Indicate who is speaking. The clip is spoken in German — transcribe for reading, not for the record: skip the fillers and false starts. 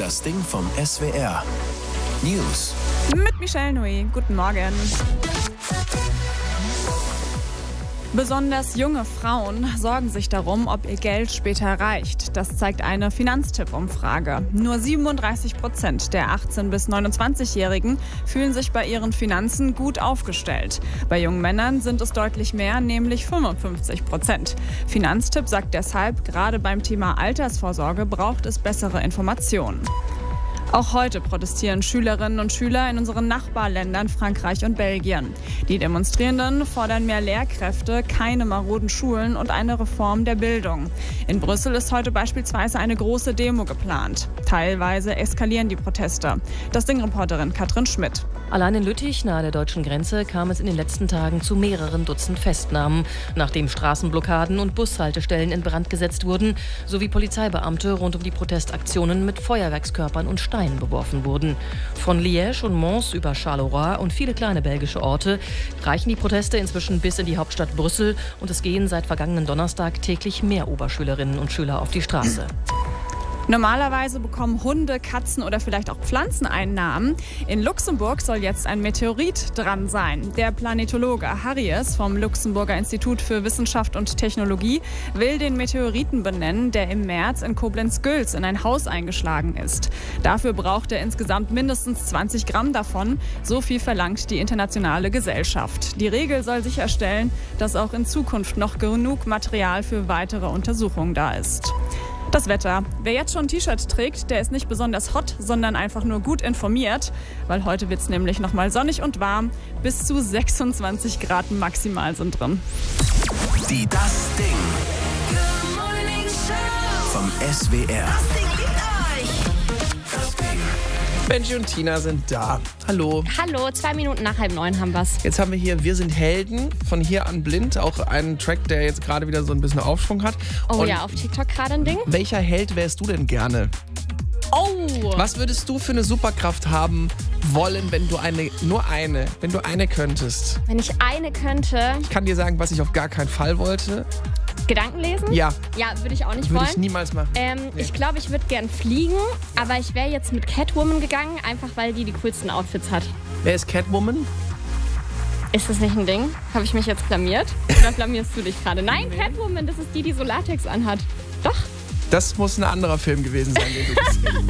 Speaker 1: Das Ding vom SWR. News.
Speaker 2: Mit Michelle Nui. Guten Morgen. Besonders junge Frauen sorgen sich darum, ob ihr Geld später reicht. Das zeigt eine Finanztipp-Umfrage. Nur 37% der 18- bis 29-Jährigen fühlen sich bei ihren Finanzen gut aufgestellt. Bei jungen Männern sind es deutlich mehr, nämlich 55%. Finanztipp sagt deshalb, gerade beim Thema Altersvorsorge braucht es bessere Informationen. Auch heute protestieren Schülerinnen und Schüler in unseren Nachbarländern Frankreich und Belgien. Die Demonstrierenden fordern mehr Lehrkräfte, keine maroden Schulen und eine Reform der Bildung. In Brüssel ist heute beispielsweise eine große Demo geplant. Teilweise eskalieren die Proteste. Das Ding-Reporterin Katrin Schmidt.
Speaker 3: Allein in Lüttich, nahe der deutschen Grenze, kam es in den letzten Tagen zu mehreren Dutzend Festnahmen, nachdem Straßenblockaden und Bushaltestellen in Brand gesetzt wurden, sowie Polizeibeamte rund um die Protestaktionen mit Feuerwerkskörpern und Steinen beworfen wurden. Von Liège und Mons über Charleroi und viele kleine belgische Orte reichen die Proteste inzwischen bis in die Hauptstadt Brüssel und es gehen seit vergangenen Donnerstag täglich mehr Oberschülerinnen und Schüler auf die Straße.
Speaker 2: Normalerweise bekommen Hunde, Katzen oder vielleicht auch Pflanzen einen Namen. In Luxemburg soll jetzt ein Meteorit dran sein. Der Planetologe Harries vom Luxemburger Institut für Wissenschaft und Technologie will den Meteoriten benennen, der im März in Koblenz-Gülz in ein Haus eingeschlagen ist. Dafür braucht er insgesamt mindestens 20 Gramm davon. So viel verlangt die internationale Gesellschaft. Die Regel soll sicherstellen, dass auch in Zukunft noch genug Material für weitere Untersuchungen da ist. Das Wetter. Wer jetzt schon ein T-Shirt trägt, der ist nicht besonders hot, sondern einfach nur gut informiert. Weil heute wird es nämlich nochmal sonnig und warm. Bis zu 26 Grad maximal sind drin.
Speaker 1: Die Das Ding vom SWR.
Speaker 4: Benji und Tina sind da. Hallo.
Speaker 5: Hallo, 2 Minuten nach 8:30 haben wir's.
Speaker 4: Jetzt haben wir hier Wir sind Helden von Hier an Blind. Auch einen Track, der jetzt gerade wieder so ein bisschen Aufschwung hat.
Speaker 5: Oh
Speaker 4: und
Speaker 5: ja, auf TikTok gerade ein Ding.
Speaker 4: welcher Held wärst du denn gerne?
Speaker 5: Oh!
Speaker 4: Was würdest du für eine Superkraft haben wollen, wenn du eine könntest?
Speaker 5: Wenn ich eine könnte,
Speaker 4: Ich kann dir sagen, was ich auf gar keinen Fall wollte.
Speaker 5: Gedanken lesen?
Speaker 4: Ja,
Speaker 5: Ja, würde ich auch nicht
Speaker 4: würde
Speaker 5: wollen.
Speaker 4: ich niemals machen. Nee.
Speaker 5: Ich glaube, ich würde gern fliegen, aber ich wäre jetzt mit Catwoman gegangen, einfach weil die coolsten Outfits hat.
Speaker 4: Wer ist Catwoman?
Speaker 5: Ist das nicht ein Ding? Habe ich mich jetzt blamiert? Oder blamierst du dich gerade? Nein, Catwoman, das ist die so Latex anhat. Doch.
Speaker 4: Das muss ein anderer Film gewesen sein, den du gesehen hast.